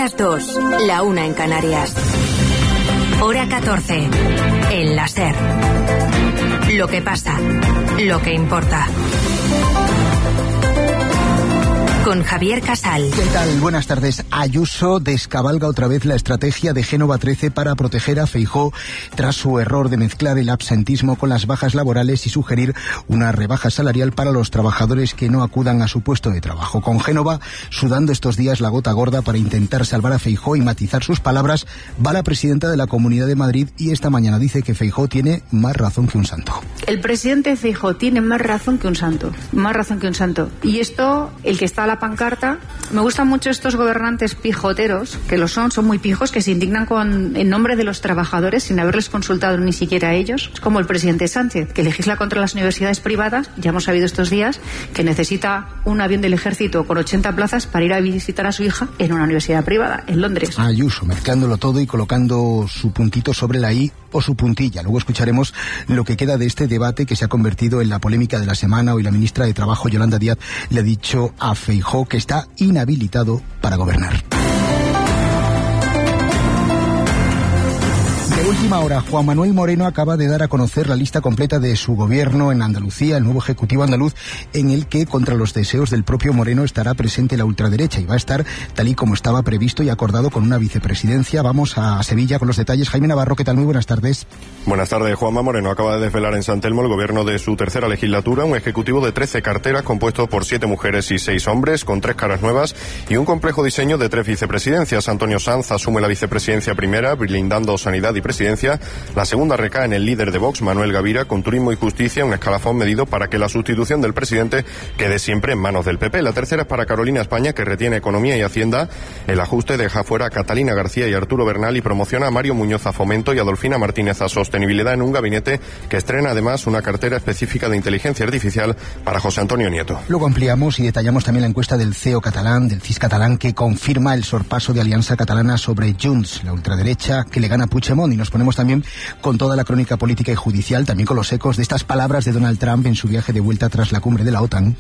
las 2, la 1 en Canarias. Hora 14, en la SER. Lo que pasa, lo que importa. Con Javier Casal. ¿Qué tal? Buenas tardes. Ayuso descabalga otra vez la estrategia de Génova 13 para proteger a Feijóo tras su error de mezclar el absentismo con las bajas laborales y sugerir una rebaja salarial para los trabajadores que no acudan a su puesto de trabajo. Con Génova sudando estos días la gota gorda para intentar salvar a Feijóo y matizar sus palabras, va la presidenta de la Comunidad de Madrid y esta mañana dice que Feijóo tiene más razón que un santo. El presidente Feijóo tiene más razón que un santo. Más razón que un santo. Y esto, el que está a la pancarta, me gustan mucho estos gobernantes pijoteros, que lo son muy pijos, que se indignan en nombre de los trabajadores sin haberles consultado ni siquiera a ellos. Es como el presidente Sánchez, que legisla contra las universidades privadas. Ya hemos sabido estos días que necesita un avión del ejército con 80 plazas para ir a visitar a su hija en una universidad privada, en Londres. Ayuso, mezclándolo todo y colocando su puntito sobre la I o su puntilla. Luego escucharemos lo que queda de este debate que se ha convertido en la polémica de la semana. Hoy la ministra de Trabajo, Yolanda Díaz, le ha dicho a Feijóo que está inhabilitado para gobernar. Última hora, Juan Manuel Moreno acaba de dar a conocer la lista completa de su gobierno en Andalucía, el nuevo ejecutivo andaluz, en el que, contra los deseos del propio Moreno, estará presente la ultraderecha y va a estar tal y como estaba previsto y acordado con una vicepresidencia. Vamos a Sevilla con los detalles. Jaime Navarro, ¿qué tal? Muy buenas tardes. Buenas tardes. Juanma Moreno acaba de desvelar en San Telmo el gobierno de su tercera legislatura, un ejecutivo de 13 carteras compuesto por 7 mujeres y 6 hombres, con 3 caras nuevas y un complejo diseño de 3 vicepresidencias. Antonio Sanz asume la vicepresidencia primera, blindando sanidad y presidencia. La segunda recae en el líder de Vox, Manuel Gavira, con turismo y justicia, un escalafón medido para que la sustitución del presidente quede siempre en manos del PP. La tercera es para Carolina España, que retiene economía y hacienda. El ajuste deja fuera a Catalina García y Arturo Bernal y promociona a Mario Muñoz a Fomento y a Adolfina Martínez a Sostenibilidad, en un gabinete que estrena además una cartera específica de inteligencia artificial para José Antonio Nieto. Luego ampliamos y detallamos también la encuesta del CEO catalán, del CIS catalán, que confirma el sorpaso de Alianza Catalana sobre Junts, la ultraderecha que le gana a Puigdemont, y nos ponemos también con toda la crónica política y judicial, también con los ecos de estas palabras de Donald Trump en su viaje de vuelta tras la cumbre de la OTAN.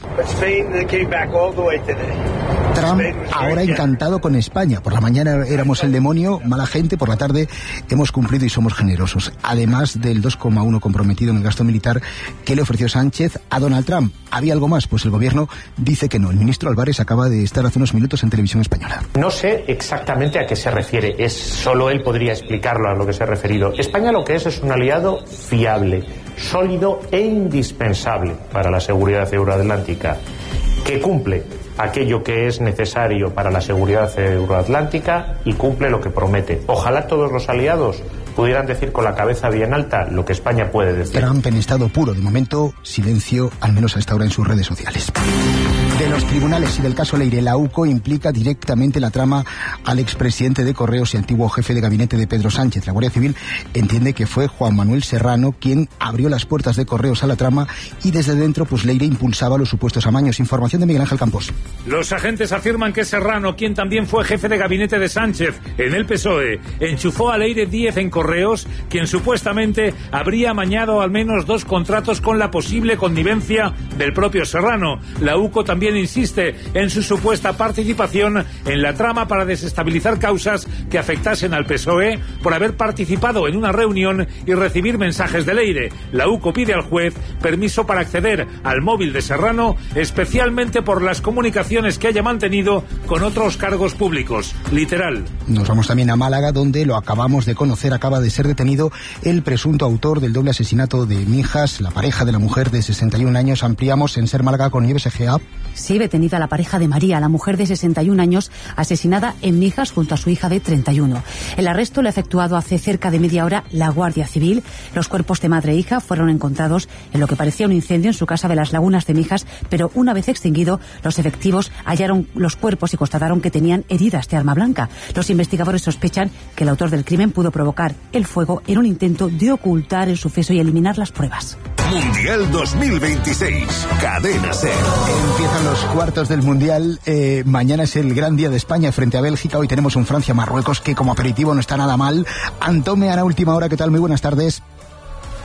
Trump ahora encantado con España. Por la mañana éramos el demonio, mala gente, por la tarde hemos cumplido y somos generosos. Además del 2,1 comprometido en el gasto militar que le ofreció Sánchez a Donald Trump. ¿Había algo más? Pues el gobierno dice que no. El ministro Álvarez acaba de estar hace unos minutos en Televisión Española. No sé exactamente a qué se refiere. Solo él podría explicarlo a lo que se ha referido. España lo que es un aliado fiable, sólido e indispensable para la seguridad euroatlántica, que cumple aquello que es necesario para la seguridad euroatlántica y cumple lo que promete. Ojalá todos los aliados pudieran decir con la cabeza bien alta lo que España puede decir. Trump en estado puro. De momento, silencio, al menos a esta hora en sus redes sociales. De los tribunales y del caso Leire, la UCO implica directamente la trama al expresidente de Correos y antiguo jefe de gabinete de Pedro Sánchez. La Guardia Civil entiende que fue Juan Manuel Serrano quien abrió las puertas de Correos a la trama y desde dentro Leire impulsaba los supuestos amaños. Información de Miguel Ángel Campos. Los agentes afirman que Serrano, quien también fue jefe de gabinete de Sánchez en el PSOE, enchufó a Leire Díez en Correos, quien supuestamente habría amañado al menos 2 contratos con la posible connivencia del propio Serrano. La UCO también insiste en su supuesta participación en la trama para desestabilizar causas que afectasen al PSOE por haber participado en una reunión y recibir mensajes de Leire. La UCO pide al juez permiso para acceder al móvil de Serrano, especialmente por las comunicaciones que haya mantenido con otros cargos públicos. Literal. Nos vamos también a Málaga, donde lo acabamos de conocer, acaba de ser detenido el presunto autor del doble asesinato de Mijas, la pareja de la mujer de 61 años. Ampliamos en Ser Málaga con Nieves Egea. Sí, detenida la pareja de María, la mujer de 61 años, asesinada en Mijas junto a su hija de 31. El arresto lo ha efectuado hace cerca de media hora la Guardia Civil. Los cuerpos de madre e hija fueron encontrados en lo que parecía un incendio en su casa de las Lagunas de Mijas, pero una vez extinguido, los efectivos hallaron los cuerpos y constataron que tenían heridas de arma blanca. Los investigadores sospechan que el autor del crimen pudo provocar el fuego en un intento de ocultar el suceso y eliminar las pruebas. Mundial 2026, Cadena SER. Empiezan los cuartos del Mundial. Mañana es el gran día de España frente a Bélgica. Hoy tenemos un Francia-Marruecos que como aperitivo no está nada mal. Antome, Ana, última hora, ¿qué tal? Muy buenas tardes.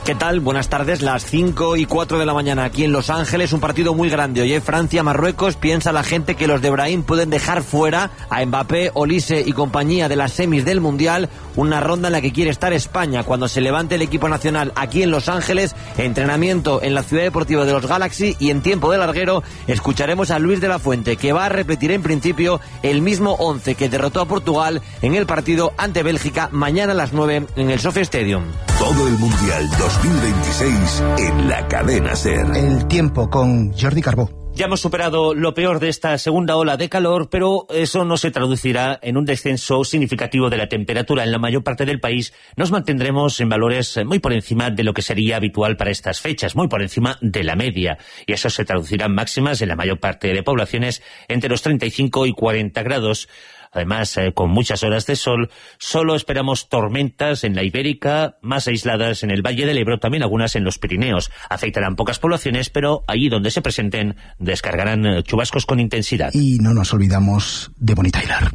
¿Qué tal? Buenas tardes, las 5:04 de la mañana aquí en Los Ángeles, un partido muy grande. Hoy Francia-Marruecos, piensa la gente que los de Brahim pueden dejar fuera a Mbappé, Olise y compañía de las semis del Mundial, una ronda en la que quiere estar España cuando se levante el equipo nacional aquí en Los Ángeles, entrenamiento en la Ciudad Deportiva de los Galaxy y en tiempo de larguero escucharemos a Luis de la Fuente, que va a repetir en principio el mismo 11 que derrotó a Portugal en el partido ante Bélgica mañana a las 9 en el SoFi Stadium. Todo el Mundial 2026 en la cadena SER. El tiempo con Jordi Carbó. Ya hemos superado lo peor de esta segunda ola de calor, pero eso no se traducirá en un descenso significativo de la temperatura. En la mayor parte del país nos mantendremos en valores muy por encima de lo que sería habitual para estas fechas, muy por encima de la media. Y eso se traducirá en máximas en la mayor parte de poblaciones entre los 35 y 40 grados. Además, con muchas horas de sol, solo esperamos tormentas en la Ibérica, más aisladas en el Valle del Ebro, también algunas en los Pirineos. Afectarán pocas poblaciones, pero allí donde se presenten, descargarán chubascos con intensidad. Y no nos olvidamos de Bonnie Tyler.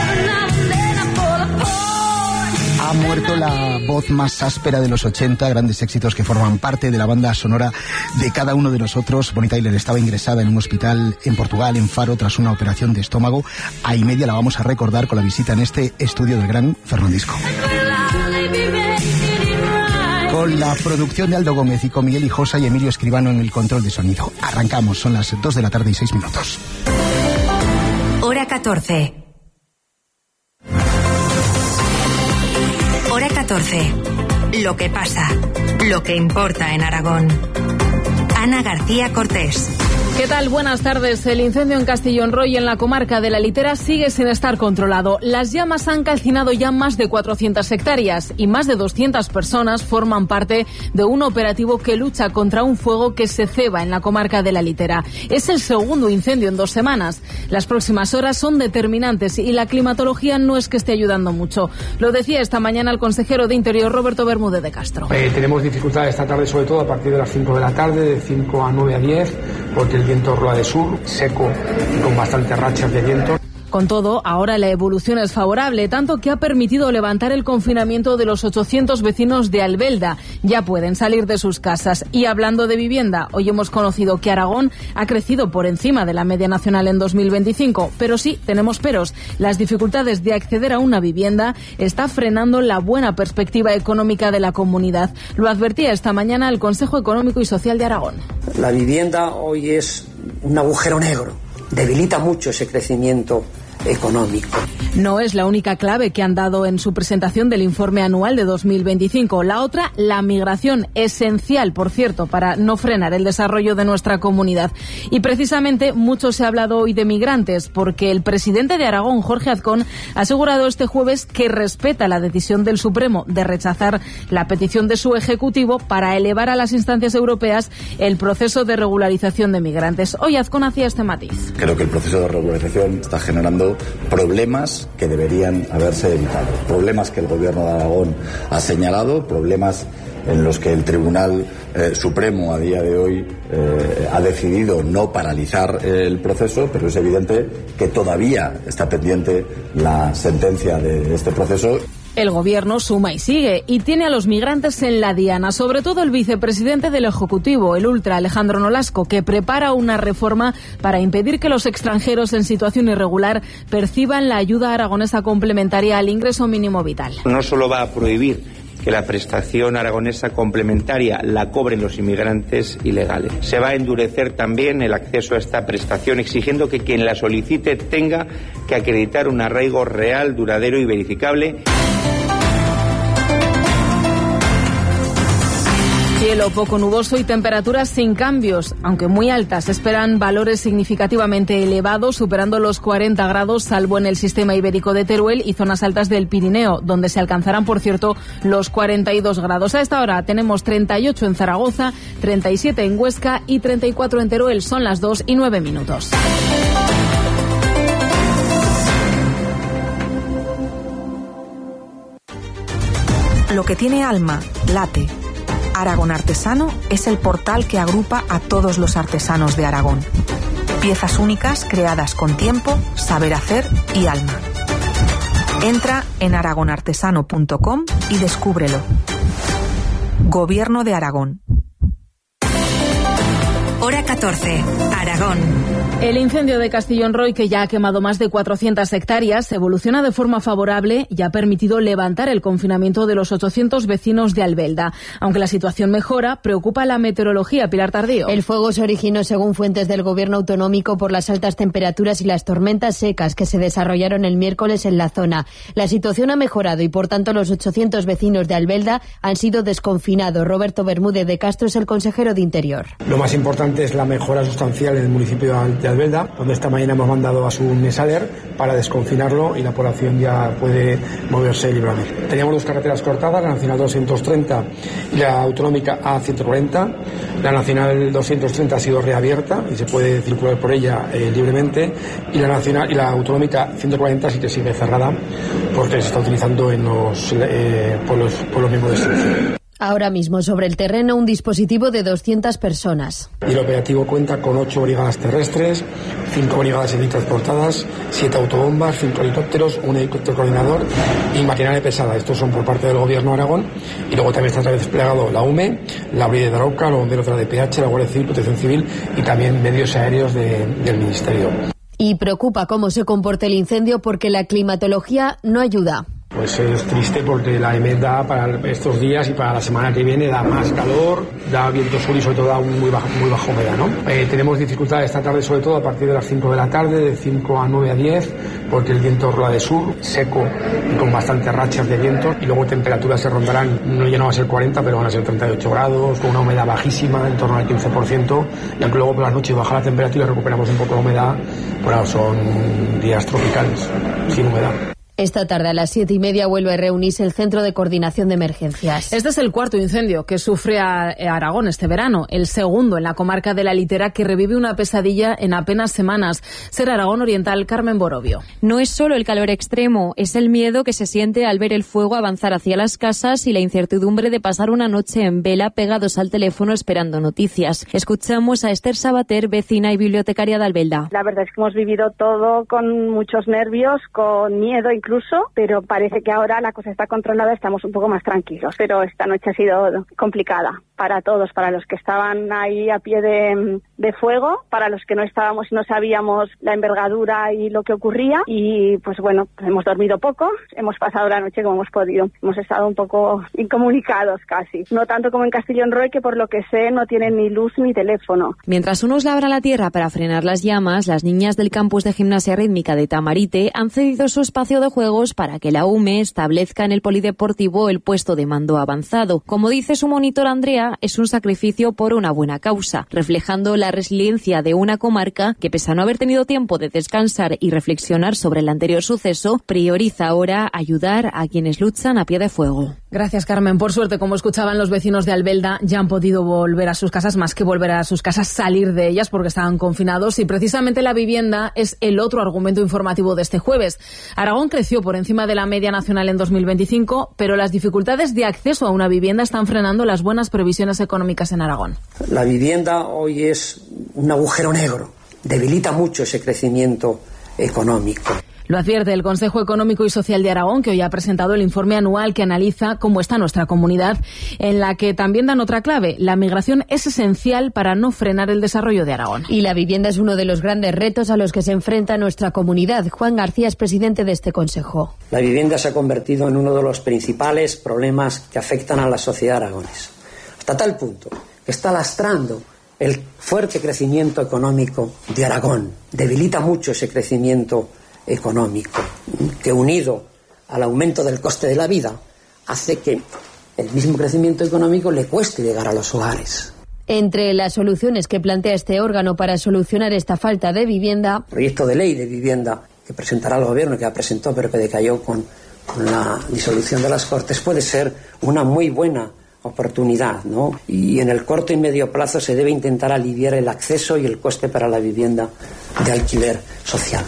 Ha muerto la voz más áspera de los 80, grandes éxitos que forman parte de la banda sonora de cada uno de nosotros. Bonnie Tyler estaba ingresada en un hospital en Portugal, en Faro, tras una operación de estómago. A y media la vamos a recordar con la visita en este estudio del gran Fernandisco. Con la producción de Aldo Gómez y con Miguel Hijosa y Emilio Escribano en el control de sonido. Arrancamos, son las 2 de la tarde y 6 minutos. Hora 14. Hora 14. Lo que pasa, lo que importa en Aragón. Ana García Cortés. ¿Qué tal? Buenas tardes. El incendio en Castellón Roy, en la comarca de La Litera, sigue sin estar controlado. Las llamas han calcinado ya más de 400 hectáreas y más de 200 personas forman parte de un operativo que lucha contra un fuego que se ceba en la comarca de La Litera. Es el segundo incendio en 2 semanas. Las próximas horas son determinantes y la climatología no es que esté ayudando mucho. Lo decía esta mañana el consejero de Interior, Roberto Bermúdez de Castro. Tenemos dificultades esta tarde, sobre todo a partir de las 5 de la tarde, de 5 a 9 a 10, porque el viento rola de sur, seco y con bastantes rachas de viento. Con todo, ahora la evolución es favorable, tanto que ha permitido levantar el confinamiento de los 800 vecinos de Albelda. Ya pueden salir de sus casas. Y hablando de vivienda, hoy hemos conocido que Aragón ha crecido por encima de la media nacional en 2025. Pero sí, tenemos peros. Las dificultades de acceder a una vivienda está frenando la buena perspectiva económica de la comunidad. Lo advertía esta mañana el Consejo Económico y Social de Aragón. La vivienda hoy es un agujero negro. Debilita mucho ese crecimiento económico. No es la única clave que han dado en su presentación del informe anual de 2025. La otra, la migración, esencial, por cierto, para no frenar el desarrollo de nuestra comunidad. Y precisamente mucho se ha hablado hoy de migrantes, porque el presidente de Aragón, Jorge Azcón, ha asegurado este jueves que respeta la decisión del Supremo de rechazar la petición de su Ejecutivo para elevar a las instancias europeas el proceso de regularización de migrantes. Hoy Azcón hacía este matiz. Creo que el proceso de regularización está generando problemas que deberían haberse evitado. Problemas que el Gobierno de Aragón ha señalado, problemas en los que el Tribunal Supremo a día de hoy ha decidido no paralizar el proceso, pero es evidente que todavía está pendiente la sentencia de este proceso. El Gobierno suma y sigue y tiene a los migrantes en la diana, sobre todo el vicepresidente del Ejecutivo, el ultra Alejandro Nolasco, que prepara una reforma para impedir que los extranjeros en situación irregular perciban la ayuda aragonesa complementaria al ingreso mínimo vital. No solo va a prohibir que la prestación aragonesa complementaria la cobren los inmigrantes ilegales. Se va a endurecer también el acceso a esta prestación, exigiendo que quien la solicite tenga que acreditar un arraigo real, duradero y verificable. Cielo poco nuboso y temperaturas sin cambios, aunque muy altas. Esperan valores significativamente elevados, superando los 40 grados, salvo en el sistema ibérico de Teruel y zonas altas del Pirineo, donde se alcanzarán, por cierto, los 42 grados. A esta hora tenemos 38 en Zaragoza, 37 en Huesca y 34 en Teruel. Son las 2:09. Lo que tiene alma, late. Aragón Artesano es el portal que agrupa a todos los artesanos de Aragón. Piezas únicas creadas con tiempo, saber hacer y alma. Entra en aragonartesano.com y descúbrelo. Gobierno de Aragón. Hora 14, Aragón. El incendio de Castellón Roy, que ya ha quemado más de 400 hectáreas, evoluciona de forma favorable y ha permitido levantar el confinamiento de los 800 vecinos de Albelda. Aunque la situación mejora, preocupa la meteorología. Pilar Tardío. El fuego se originó, según fuentes del gobierno autonómico, por las altas temperaturas y las tormentas secas que se desarrollaron el miércoles en la zona. La situación ha mejorado y, por tanto, los 800 vecinos de Albelda han sido desconfinados. Roberto Bermúdez de Castro es el consejero de Interior. Lo más importante es la mejora sustancial en el municipio de Albelda, donde esta mañana hemos mandado a su Mesaler para desconfinarlo y la población ya puede moverse libremente. Teníamos dos carreteras cortadas, la Nacional 230 y la Autonómica A140. La Nacional 230 ha sido reabierta y se puede circular por ella libremente, y la Autonómica 140 sí que sigue cerrada porque se está utilizando en los pueblos mismos de extinción. Ahora mismo sobre el terreno un dispositivo de 200 personas. Y el operativo cuenta con 8 brigadas terrestres, 5 brigadas transportadas, 7 autobombas, 5 helicópteros, un helicóptero coordinador y maquinaria pesada. Estos son por parte del Gobierno de Aragón, y luego también está desplegado la UME, la Brigada de Arauca, los bomberos de la DPH, la Guardia Civil, Protección Civil y también medios aéreos del Ministerio. Y preocupa cómo se comporte el incendio porque la climatología no ayuda. Pues es triste porque la EMET da para estos días y para la semana que viene da más calor, da viento sur y sobre todo da muy baja humedad, ¿no? Tenemos dificultades esta tarde, sobre todo a partir de las 5 de la tarde, de 5 a 9 a 10, porque el viento rola de sur, seco y con bastantes rachas de viento, y luego temperaturas se rondarán, ya no va a ser 40, pero van a ser 38 grados, con una humedad bajísima, en torno al 15%, y aunque luego por las noches baja la temperatura y recuperamos un poco la humedad, bueno, son días tropicales, sin humedad. Esta tarde a las 7:30 vuelve a reunirse el Centro de Coordinación de Emergencias. Este es el cuarto incendio que sufre Aragón este verano, el segundo en la comarca de la Litera, que revive una pesadilla en apenas semanas. Ser Aragón Oriental, Carmen Borovio. No es solo el calor extremo, es el miedo que se siente al ver el fuego avanzar hacia las casas y la incertidumbre de pasar una noche en vela pegados al teléfono esperando noticias. Escuchamos a Esther Sabater, vecina y bibliotecaria de Albelda. La verdad es que hemos vivido todo con muchos nervios, con miedo incluso, pero parece que ahora la cosa está controlada, estamos un poco más tranquilos. Pero esta noche ha sido complicada para todos, para los que estaban ahí a pie de fuego, para los que no estábamos y no sabíamos la envergadura y lo que ocurría. Y pues bueno, hemos dormido poco, hemos pasado la noche como hemos podido. Hemos estado un poco incomunicados casi. No tanto como en Castellón Roy, que por lo que sé no tienen ni luz ni teléfono. Mientras unos labran la tierra para frenar las llamas, las niñas del campus de gimnasia rítmica de Tamarite han cedido su espacio de juegos para que la UME establezca en el polideportivo el puesto de mando avanzado. Como dice su monitor Andrea, es un sacrificio por una buena causa, reflejando la resiliencia de una comarca que, pese a no haber tenido tiempo de descansar y reflexionar sobre el anterior suceso, prioriza ahora ayudar a quienes luchan a pie de fuego. Gracias, Carmen. Por suerte, como escuchaban los vecinos de Albelda, ya han podido volver a sus casas, más que volver a sus casas, salir de ellas porque estaban confinados, y precisamente la vivienda es el otro argumento informativo de este jueves. Aragón creció por encima de la media nacional en 2025, pero las dificultades de acceso a una vivienda están frenando las buenas previsiones económicas en Aragón. La vivienda hoy es un agujero negro, debilita mucho ese crecimiento económico. Lo advierte el Consejo Económico y Social de Aragón, que hoy ha presentado el informe anual que analiza cómo está nuestra comunidad, en la que también dan otra clave: la migración es esencial para no frenar el desarrollo de Aragón. Y la vivienda es uno de los grandes retos a los que se enfrenta nuestra comunidad. Juan García es presidente de este consejo. La vivienda se ha convertido en uno de los principales problemas que afectan a la sociedad aragonesa, hasta tal punto que está lastrando el fuerte crecimiento económico de Aragón. Debilita mucho ese crecimiento económico, que unido al aumento del coste de la vida hace que el mismo crecimiento económico le cueste llegar a los hogares. Entre las soluciones que plantea este órgano para solucionar esta falta de vivienda, proyecto de ley de vivienda que presentará el Gobierno, que ya presentó pero que decayó con la disolución de las Cortes, puede ser una muy buena oportunidad, ¿no? Y en el corto y medio plazo se debe intentar aliviar el acceso y el coste para la vivienda de alquiler social.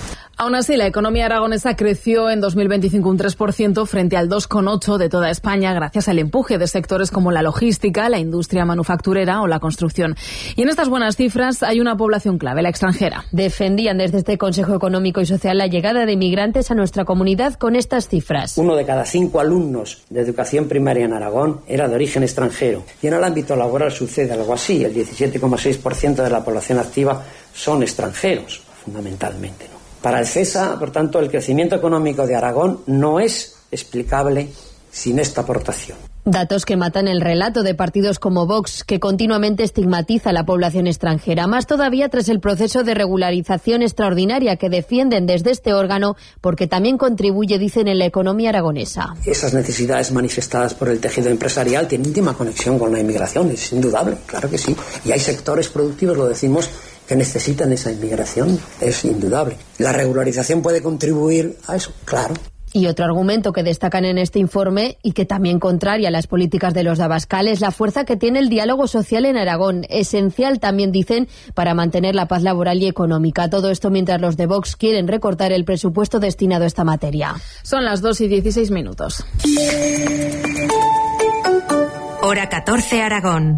Aún así, la economía aragonesa creció en 2025 un 3% frente al 2,8% de toda España, gracias al empuje de sectores como la logística, la industria manufacturera o la construcción. Y en estas buenas cifras hay una población clave, la extranjera. Defendían desde este Consejo Económico y Social la llegada de inmigrantes a nuestra comunidad con estas cifras. 1 de cada 5 alumnos de educación primaria en Aragón era de origen extranjero. Y en el ámbito laboral sucede algo así. El 17,6% de la población activa son extranjeros, fundamentalmente, ¿no? Para el CESA, por tanto, el crecimiento económico de Aragón no es explicable sin esta aportación. Datos que matan el relato de partidos como Vox, que continuamente estigmatiza a la población extranjera, más todavía tras el proceso de regularización extraordinaria que defienden desde este órgano, porque también contribuye, dicen, en la economía aragonesa. Esas necesidades manifestadas por el tejido empresarial tienen íntima conexión con la inmigración, es indudable, claro que sí. Y hay sectores productivos, lo decimos, que necesitan esa inmigración, es indudable. ¿La regularización puede contribuir a eso? Claro. Y otro argumento que destacan en este informe y que también contraria a las políticas de los de Abascal es la fuerza que tiene el diálogo social en Aragón, esencial también dicen para mantener la paz laboral y económica. Todo esto mientras los de Vox quieren recortar el presupuesto destinado a esta materia. Son las 2:16. Hora 14 Aragón.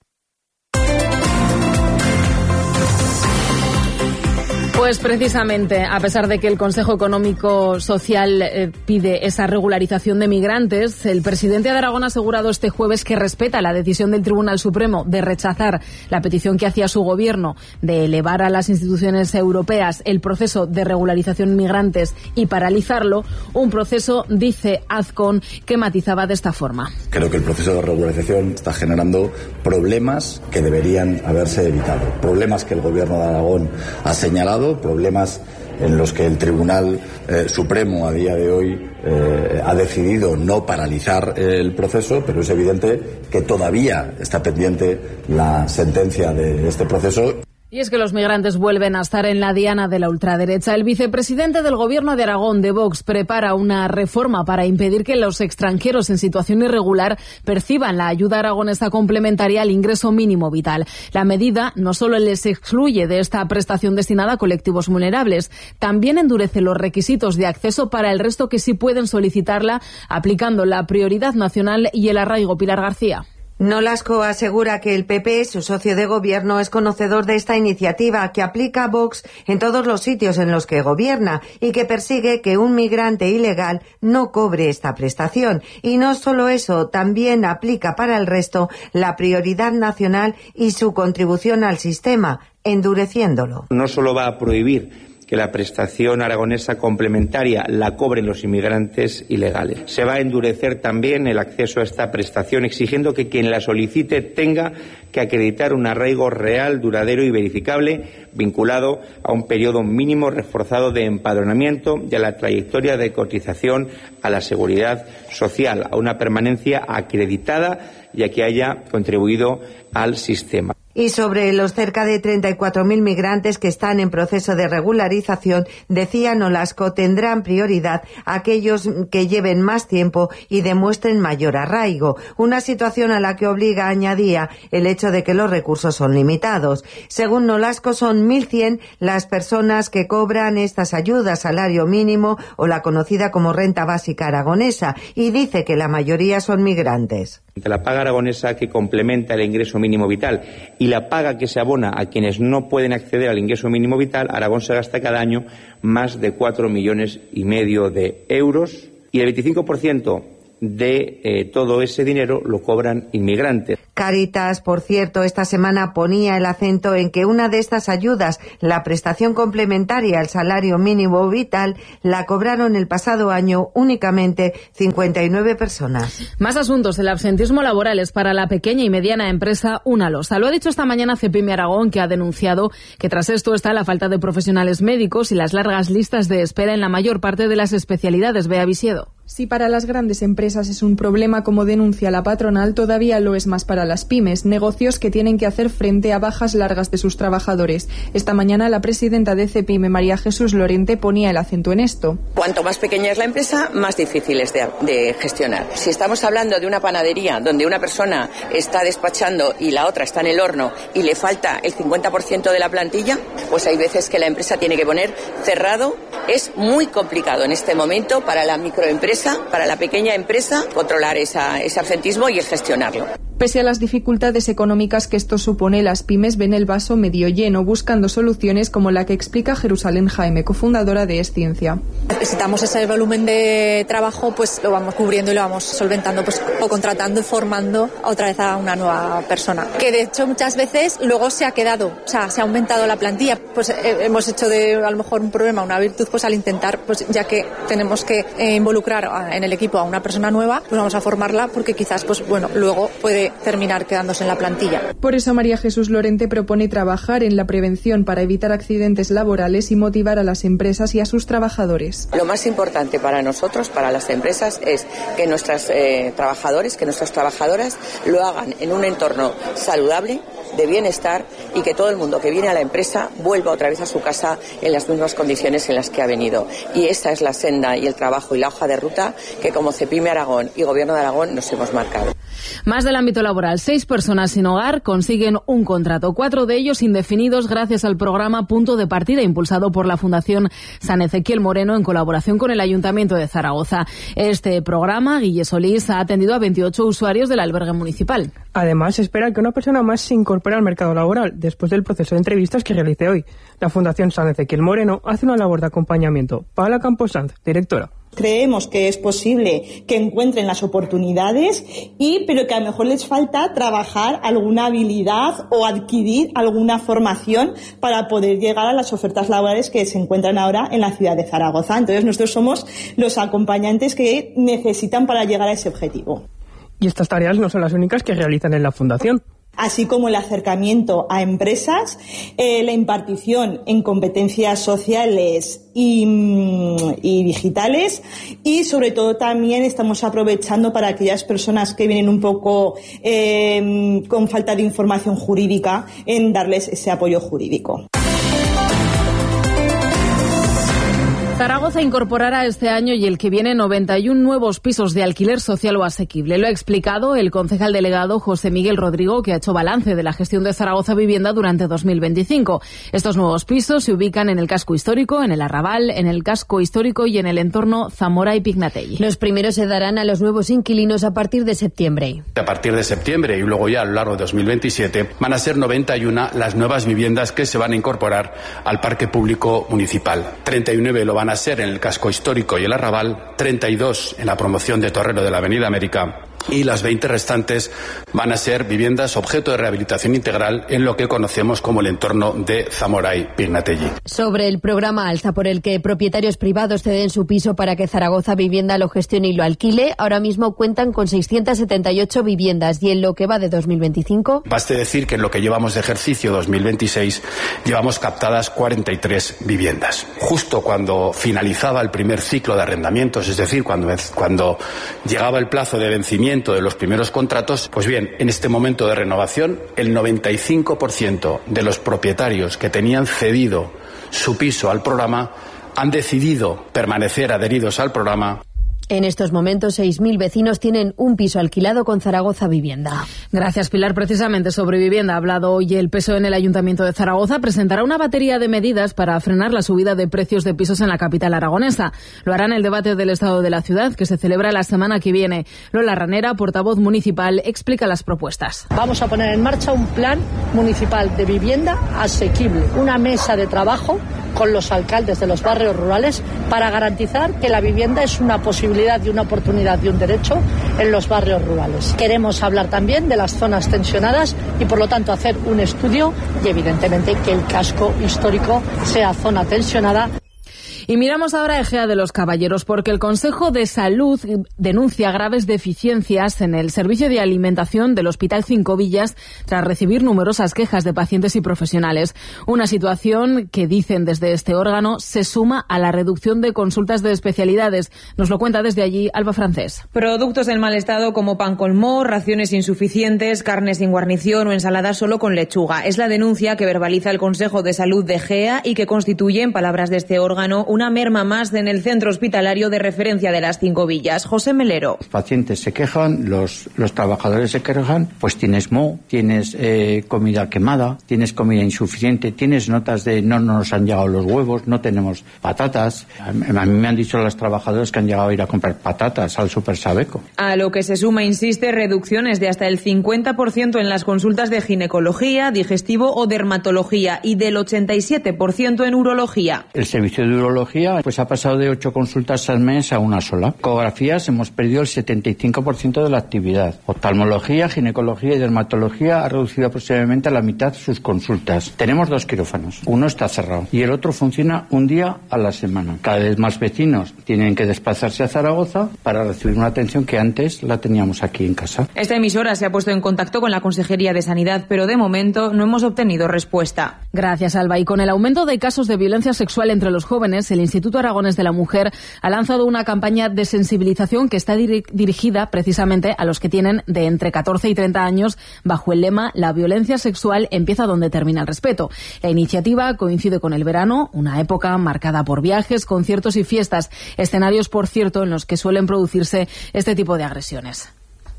Pues precisamente, a pesar de que el Consejo Económico Social pide esa regularización de migrantes, el presidente de Aragón ha asegurado este jueves que respeta la decisión del Tribunal Supremo de rechazar la petición que hacía su gobierno de elevar a las instituciones europeas el proceso de regularización de migrantes y paralizarlo, un proceso, dice Azcón, que matizaba de esta forma. Creo que el proceso de regularización está generando problemas que deberían haberse evitado, problemas que el gobierno de Aragón ha señalado, problemas en los que el Tribunal Supremo a día de hoy ha decidido no paralizar el proceso, pero es evidente que todavía está pendiente la sentencia de este proceso. Y es que los migrantes vuelven a estar en la diana de la ultraderecha. El vicepresidente del Gobierno de Aragón, de Vox, prepara una reforma para impedir que los extranjeros en situación irregular perciban la ayuda aragonesa complementaria al ingreso mínimo vital. La medida no solo les excluye de esta prestación destinada a colectivos vulnerables, también endurece los requisitos de acceso para el resto que sí pueden solicitarla, aplicando la prioridad nacional y el arraigo. Pilar García. Nolasco asegura que el PP, su socio de gobierno, es conocedor de esta iniciativa que aplica Vox en todos los sitios en los que gobierna y que persigue que un migrante ilegal no cobre esta prestación. Y no solo eso, también aplica para el resto la prioridad nacional y su contribución al sistema, endureciéndolo. No solo va a prohibir que la prestación aragonesa complementaria la cobren los inmigrantes ilegales. Se va a endurecer también el acceso a esta prestación, exigiendo que quien la solicite tenga que acreditar un arraigo real, duradero y verificable, vinculado a un periodo mínimo reforzado de empadronamiento y a la trayectoria de cotización a la seguridad social, a una permanencia acreditada y a que haya contribuido al sistema. Y sobre los cerca de 34.000 migrantes que están en proceso de regularización, decía Nolasco, tendrán prioridad aquellos que lleven más tiempo y demuestren mayor arraigo. Una situación a la que obliga, añadía, el hecho de que los recursos son limitados. Según Nolasco, son 1.100 las personas que cobran estas ayudas, salario mínimo o la conocida como renta básica aragonesa, y dice que la mayoría son migrantes. La paga aragonesa que complementa el ingreso mínimo vital y la paga que se abona a quienes no pueden acceder al ingreso mínimo vital, Aragón se gasta cada año más de 4,5 millones de euros y el 25% de todo ese dinero lo cobran inmigrantes. Cáritas, por cierto, esta semana ponía el acento en que una de estas ayudas, la prestación complementaria al salario mínimo vital, la cobraron el pasado año únicamente 59 personas. Más asuntos. El absentismo laboral es para la pequeña y mediana empresa una losa. Lo ha dicho esta mañana Cepime Aragón, que ha denunciado que tras esto está la falta de profesionales médicos y las largas listas de espera en la mayor parte de las especialidades. Bea Visiedo. Si para las grandes empresas es un problema, como denuncia la patronal, todavía lo es más para las pymes, negocios que tienen que hacer frente a bajas largas de sus trabajadores. Esta mañana la presidenta de CEPIME, María Jesús Lorente, ponía el acento en esto. Cuanto más pequeña es la empresa, más difícil es de gestionar. Si estamos hablando de una panadería donde una persona está despachando y la otra está en el horno y le falta el 50% de la plantilla, pues hay veces que la empresa tiene que poner cerrado. Es muy complicado en este momento para la microempresa, para la pequeña empresa, controlar ese absentismo y el gestionarlo. Pese a las dificultades económicas que esto supone, las pymes ven el vaso medio lleno, buscando soluciones como la que explica Jerusalén Jaime, cofundadora de Esciencia. Necesitamos ese volumen de trabajo, pues lo vamos cubriendo y lo vamos solventando, pues o contratando y formando otra vez a una nueva persona. Que de hecho muchas veces luego se ha quedado, o sea, se ha aumentado la plantilla. Pues hemos hecho de a lo mejor un problema una virtud, pues al intentar, pues ya que tenemos que involucrar en el equipo a una persona nueva, pues vamos a formarla porque quizás, pues bueno, luego puede terminar quedándose en la plantilla. Por eso María Jesús Lorente propone trabajar en la prevención para evitar accidentes laborales y motivar a las empresas y a sus trabajadores. Lo más importante para nosotros, para las empresas, es que nuestros trabajadores, que nuestras trabajadoras lo hagan en un entorno saludable, de bienestar, y que todo el mundo que viene a la empresa vuelva otra vez a su casa en las mismas condiciones en las que ha venido. Y esa es la senda y el trabajo y la hoja de ruta que como CEPIME Aragón y Gobierno de Aragón nos hemos marcado. Más del ámbito laboral, 6 personas sin hogar consiguen un contrato, 4 de ellos indefinidos gracias al programa Punto de Partida impulsado por la Fundación San Ezequiel Moreno en colaboración con el Ayuntamiento de Zaragoza. Este programa, Guille Solís, ha atendido a 28 usuarios del albergue municipal. Además, se espera que una persona más se incorpore al mercado laboral después del proceso de entrevistas que realice hoy. La Fundación San Ezequiel Moreno hace una labor de acompañamiento. Paula Camposanz, directora. Creemos que es posible que encuentren las oportunidades, pero que a lo mejor les falta trabajar alguna habilidad o adquirir alguna formación para poder llegar a las ofertas laborales que se encuentran ahora en la ciudad de Zaragoza. Entonces nosotros somos los acompañantes que necesitan para llegar a ese objetivo. Y estas tareas no son las únicas que realizan en la Fundación. Así como el acercamiento a empresas, la impartición en competencias sociales y digitales, y sobre todo también estamos aprovechando para aquellas personas que vienen un poco con falta de información jurídica, en darles ese apoyo jurídico. Zaragoza incorporará este año y el que viene 91 nuevos pisos de alquiler social o asequible. Lo ha explicado el concejal delegado José Miguel Rodrigo, que ha hecho balance de la gestión de Zaragoza Vivienda durante 2025. Estos nuevos pisos se ubican en el casco histórico, en el Arrabal, en el casco histórico y en el entorno Zamora y Pignatelli. Los primeros se darán a los nuevos inquilinos a partir de septiembre. A partir de septiembre y luego ya a lo largo de 2027 van a ser 91 las nuevas viviendas que se van a incorporar al parque público municipal. 39 lo van a ser en el casco histórico y el Arrabal, 32 en la promoción de Torrero de la Avenida América, y las 20 restantes van a ser viviendas objeto de rehabilitación integral en lo que conocemos como el entorno de Zamora y Pignatelli. Sobre el programa Alza, por el que propietarios privados ceden su piso para que Zaragoza Vivienda lo gestione y lo alquile, ahora mismo cuentan con 678 viviendas, y en lo que va de 2025... Baste decir que en lo que llevamos de ejercicio 2026 llevamos captadas 43 viviendas. Justo cuando finalizaba el primer ciclo de arrendamientos, es decir, cuando llegaba el plazo de vencimiento de los primeros contratos, pues bien, en este momento de renovación, el 95% de los propietarios que tenían cedido su piso al programa han decidido permanecer adheridos al programa. En estos momentos, 6.000 vecinos tienen un piso alquilado con Zaragoza Vivienda. Gracias, Pilar. Precisamente sobre vivienda ha hablado hoy el PSOE en el Ayuntamiento de Zaragoza. Presentará una batería de medidas para frenar la subida de precios de pisos en la capital aragonesa. Lo hará en el debate del Estado de la Ciudad, que se celebra la semana que viene. Lola Ranera, portavoz municipal, explica las propuestas. Vamos a poner en marcha un plan municipal de vivienda asequible, una mesa de trabajo con los alcaldes de los barrios rurales para garantizar que la vivienda es una posibilidad y una oportunidad y un derecho en los barrios rurales. Queremos hablar también de las zonas tensionadas y, por lo tanto, hacer un estudio y, evidentemente, que el casco histórico sea zona tensionada. Y miramos ahora a Ejea de los Caballeros, porque el Consejo de Salud denuncia graves deficiencias en el servicio de alimentación del Hospital Cinco Villas tras recibir numerosas quejas de pacientes y profesionales. Una situación que, dicen desde este órgano, se suma a la reducción de consultas de especialidades. Nos lo cuenta desde allí Alba Francés. Productos en mal estado como pan con moho, raciones insuficientes, carne sin guarnición o ensalada solo con lechuga. Es la denuncia que verbaliza el Consejo de Salud de Ejea y que constituye, en palabras de este órgano, una merma más en el centro hospitalario de referencia de las Cinco Villas. José Melero. Los pacientes se quejan, los trabajadores se quejan, pues tienes moho, tienes comida quemada, tienes comida insuficiente, tienes notas de no nos han llegado los huevos, no tenemos patatas. A mí me han dicho los trabajadores que han llegado a ir a comprar patatas al Super Sabeco. A lo que se suma, insiste, reducciones de hasta el 50% en las consultas de ginecología, digestivo o dermatología y del 87% en urología. El servicio de urología pues ha pasado de 8 consultas al mes a una sola. Ecografías hemos perdido el 75% de la actividad. Oftalmología, ginecología y dermatología ha reducido aproximadamente a la mitad sus consultas. Tenemos 2 quirófanos. Uno está cerrado y el otro funciona un día a la semana. Cada vez más vecinos tienen que desplazarse a Zaragoza para recibir una atención que antes la teníamos aquí en casa. Esta emisora se ha puesto en contacto con la Consejería de Sanidad, pero de momento no hemos obtenido respuesta. Gracias, Alba. Y con el aumento de casos de violencia sexual entre los jóvenes, el Instituto Aragonés de la Mujer ha lanzado una campaña de sensibilización que está dirigida precisamente a los que tienen de entre 14 y 30 años, bajo el lema «La violencia sexual empieza donde termina el respeto». La iniciativa coincide con el verano, una época marcada por viajes, conciertos y fiestas, escenarios, por cierto, en los que suelen producirse este tipo de agresiones.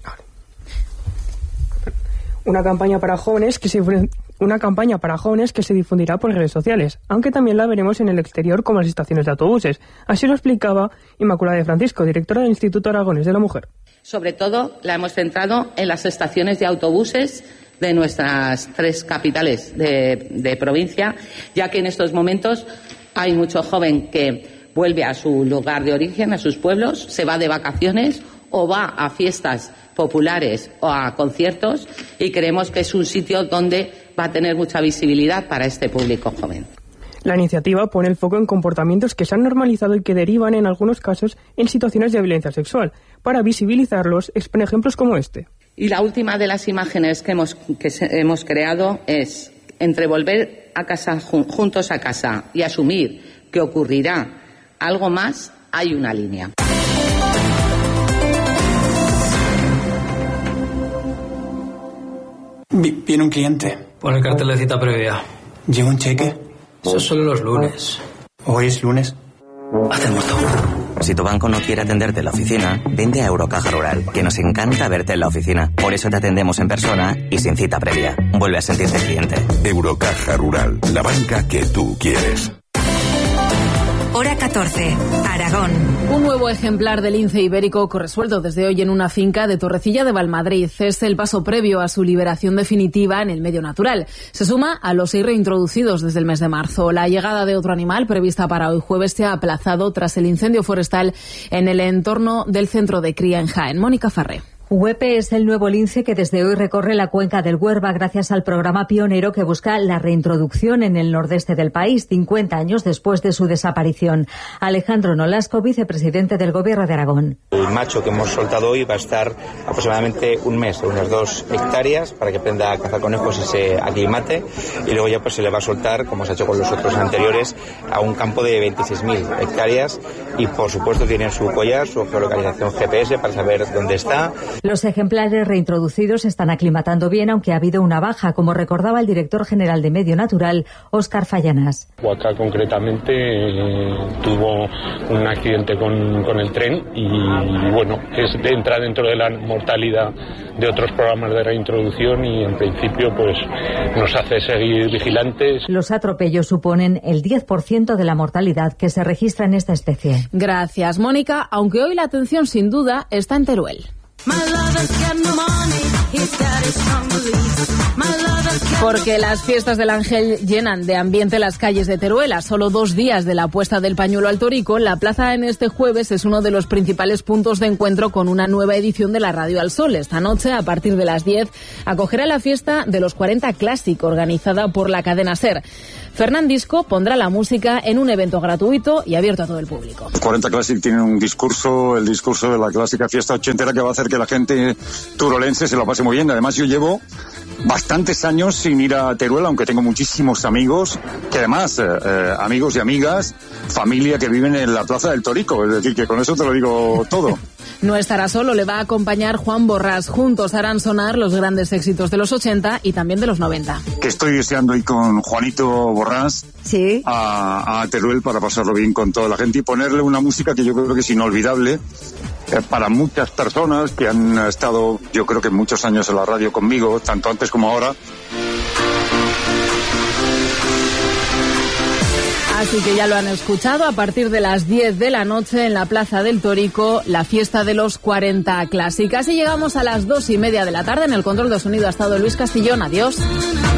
Una campaña para jóvenes que se difundirá por redes sociales, aunque también la veremos en el exterior como las estaciones de autobuses. Así lo explicaba Inmaculada de Francisco, directora del Instituto Aragonés de la Mujer. Sobre todo la hemos centrado en las estaciones de autobuses de nuestras 3 capitales de provincia, ya que en estos momentos hay mucho joven que vuelve a su lugar de origen, a sus pueblos, se va de vacaciones o va a fiestas populares o a conciertos, y creemos que es un sitio donde va a tener mucha visibilidad para este público joven. La iniciativa pone el foco en comportamientos que se han normalizado y que derivan en algunos casos en situaciones de violencia sexual. Para visibilizarlos, expone ejemplos como este. Y la última de las imágenes que hemos creado es entre volver a casa juntos a casa y asumir que ocurrirá algo más, hay una línea. Viene un cliente. Pon el cartel de cita previa. ¿Llega un cheque? Eso es solo los lunes. ¿Hoy es lunes? Hazte el muerto. Si tu banco no quiere atenderte en la oficina, vente a Eurocaja Rural, que nos encanta verte en la oficina. Por eso te atendemos en persona y sin cita previa. Vuelve a sentirte cliente. Eurocaja Rural, la banca que tú quieres. Hora 14, Aragón. Un nuevo ejemplar del lince ibérico resuelto desde hoy en una finca de Torrecilla de Valmadrid. Es el paso previo a su liberación definitiva en el medio natural. Se suma a los 6 reintroducidos desde el mes de marzo. La llegada de otro animal prevista para hoy jueves se ha aplazado tras el incendio forestal en el entorno del centro de cría en Jaén. Mónica Farré. Huepe es el nuevo lince que desde hoy recorre la cuenca del Huerva gracias al programa pionero que busca la reintroducción en el nordeste del país, 50 años después de su desaparición. Alejandro Nolasco, vicepresidente del Gobierno de Aragón. El macho que hemos soltado hoy va a estar aproximadamente un mes, unas 2 hectáreas, para que aprenda a cazar conejos y se aclimate, y luego ya pues se le va a soltar, como se ha hecho con los otros anteriores, a un campo de 26.000 hectáreas, y por supuesto tienen su collar, su geolocalización GPS para saber dónde está. Los ejemplares reintroducidos se están aclimatando bien, aunque ha habido una baja, como recordaba el director general de Medio Natural, Óscar Fallanas. Huaca concretamente tuvo un accidente con el tren y bueno, entra dentro de la mortalidad de otros programas de reintroducción y en principio pues nos hace seguir vigilantes. Los atropellos suponen el 10% de la mortalidad que se registra en esta especie. Gracias, Mónica, aunque hoy la atención sin duda está en Teruel. Porque las fiestas del Ángel llenan de ambiente las calles de Teruel. A solo 2 días de la puesta del pañuelo al torico, la plaza en este jueves es uno de los principales puntos de encuentro con una nueva edición de la Radio al Sol. Esta noche, a partir de las 10, acogerá la fiesta de los 40 Classic, organizada por la cadena SER. Fernandisco pondrá la música en un evento gratuito y abierto a todo el público. 40 Classic tiene un discurso, el discurso de la clásica fiesta ochentera, que va a hacer que la gente turolense se lo pase muy bien. Además, yo llevo bastantes años sin ir a Teruel, aunque tengo muchísimos amigos, que además, amigos y amigas, familia que viven en la Plaza del Torico, es decir, que con eso te lo digo todo. No estará solo, le va a acompañar Juan Borrás. Juntos harán sonar los grandes éxitos de los 80 y también de los 90. Que estoy deseando ir con Juanito Borrás a Teruel para pasarlo bien con toda la gente y ponerle una música que yo creo que es inolvidable para muchas personas que han estado, yo creo que muchos años en la radio conmigo, tanto antes como ahora. Así que ya lo han escuchado, a partir de las 10 de la noche en la Plaza del Torico, la fiesta de los 40 Classic. Así llegamos a las 2:30 de la tarde. En el control de sonido ha estado Luis Castillón. Adiós.